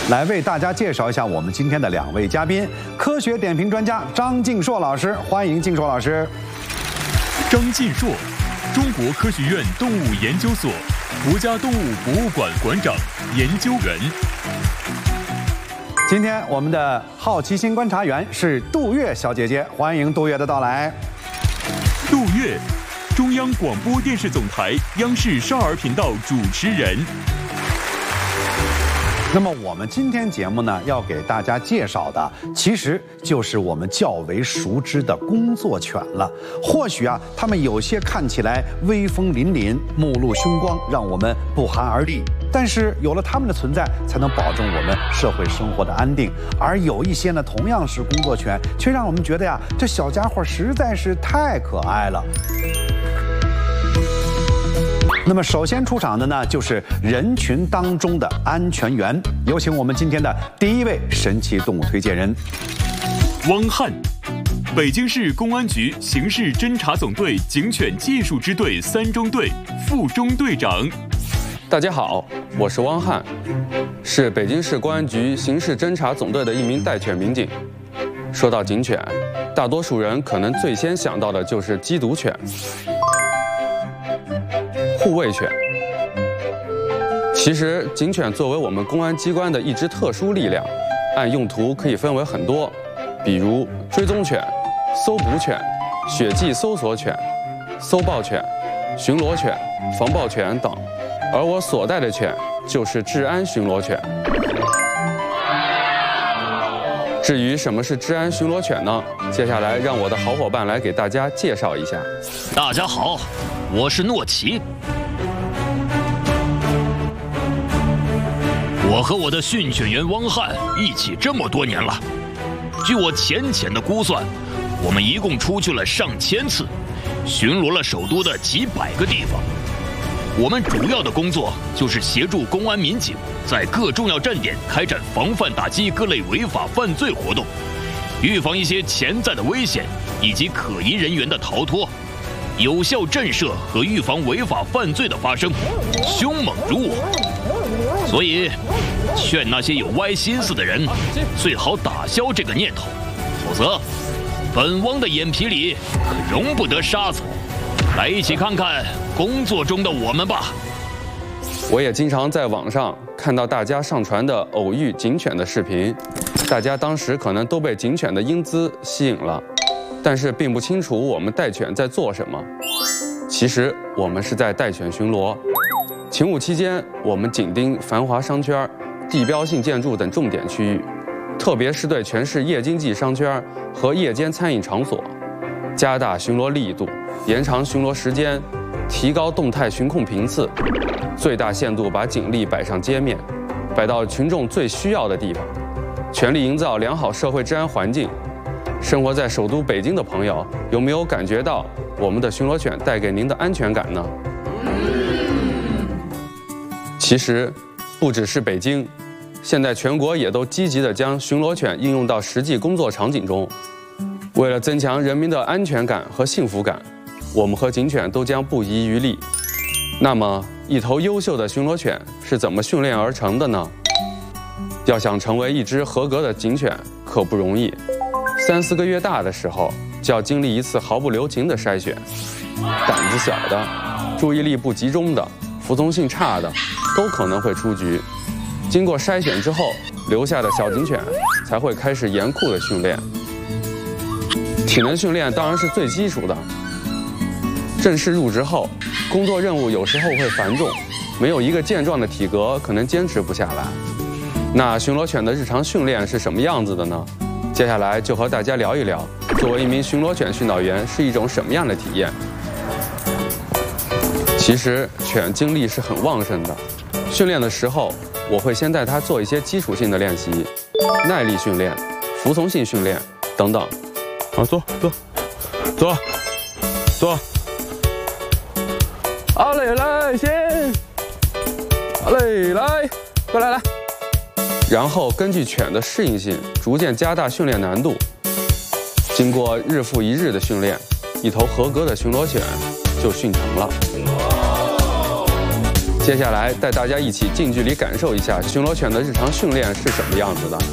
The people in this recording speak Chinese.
来为大家介绍一下我们今天的2位嘉宾，科学点评专家张晋硕老师，欢迎晋硕老师。 张晋硕，中国科学院动物研究所国家动物博物馆馆长、研究员。 今天我们的好奇心观察员是杜月小姐姐，欢迎杜月的到来。 杜月，中央广播电视总台央视少儿频道主持人。 那么我们今天节目呢，要给大家介绍的，其实就是我们较为熟知的工作犬了。或许啊，它们有些看起来威风凛凛、目露凶光，让我们不寒而栗。但是有了它们的存在，才能保证我们社会生活的安定。而有一些呢，同样是工作犬，却让我们觉得呀，这小家伙实在是太可爱了。那么首先出场的呢，就是人群当中的安全员。有请我们今天的第一位神奇动物推荐人， 汪汉，北京市公安局刑事侦查总队警犬技术支队3中队副中队长。 大家好，我是汪汉，是北京市公安局刑事侦查总队的一名带犬民警。说到警犬，大多数人可能最先想到的就是缉毒犬、护卫犬。其实，警犬作为我们公安机关的一支特殊力量，按用途可以分为很多，比如追踪犬、搜捕犬、血迹搜索犬、搜爆犬、巡逻犬、防暴犬等。而我所带的犬就是治安巡逻犬。至于什么是治安巡逻犬呢？接下来让我的好伙伴来给大家介绍一下。 大家好，我是诺奇。我和我的训犬员汪汉一起这么多年了，据我浅的估算，我们一共出去了上千次，巡逻了首都的几百个地方。我们主要的工作就是协助公安民警在各重要站点开展防范打击各类违法犯罪活动，预防一些潜在的危险以及可疑人员的逃脱，有效震慑和预防违法犯罪的发生，凶猛如我。所以，劝那些有歪心思的人最好打消这个念头，否则，本汪的眼皮里可容不得沙子。来一起看看工作中的我们吧。 我也经常在网上看到大家上传的偶遇警犬的视频，大家当时可能都被警犬的英姿吸引了，但是并不清楚我们带犬在做什么。其实我们是在带犬巡逻。勤务期间，我们紧盯繁华商圈、地标性建筑等重点区域，特别是对全市夜经济商圈和夜间餐饮场所，加大巡逻力度，延长巡逻时间，提高动态巡控频次，最大限度把警力摆上街面，摆到群众最需要的地方，全力营造良好社会治安环境。生活在首都北京的朋友，有没有感觉到我们的巡逻犬带给您的安全感呢？其实，不只是北京，现在全国也都积极地将巡逻犬应用到实际工作场景中。为了增强人民的安全感和幸福感，我们和警犬都将不遗余力。那么，一头优秀的巡逻犬是怎么训练而成的呢？要想成为一只合格的警犬，可不容易。3、4个月大的时候，就要经历一次毫不留情的筛选。胆子小的、注意力不集中的、服从性差的，都可能会出局。经过筛选之后，留下的小警犬才会开始严酷的训练。体能训练当然是最基础的。正式入职后，工作任务有时候会繁重，没有一个健壮的体格可能坚持不下来。那巡逻犬的日常训练是什么样子的呢？接下来就和大家聊一聊，作为一名巡逻犬训导员是一种什么样的体验。其实犬精力是很旺盛的，训练的时候我会先带它做一些基础性的练习，耐力训练、服从性训练等等。 好，坐。 好嘞，来先，好嘞，来，过来。然后根据犬的适应性，逐渐加大训练难度。经过日复一日的训练，一头合格的巡逻犬就训成了。 接下来带大家一起近距离感受一下巡逻犬的日常训练是什么样子的。